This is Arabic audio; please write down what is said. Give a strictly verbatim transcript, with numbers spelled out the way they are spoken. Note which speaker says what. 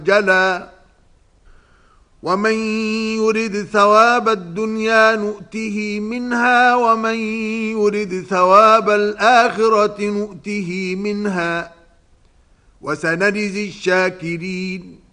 Speaker 1: مؤجلا ومن يرد ثواب الدنيا نؤته منها ومن يرد ثواب الآخرة نؤته منها وسنجزي الشاكرين.